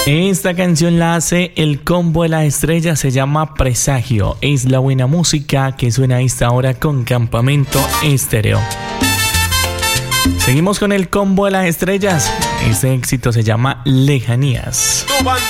Esta canción la hace el Combo de las Estrellas, se llama Presagio. Es la buena música que suena a esta hora con Campamento Estéreo. Seguimos con el Combo de las Estrellas. Este éxito se llama Lejanías.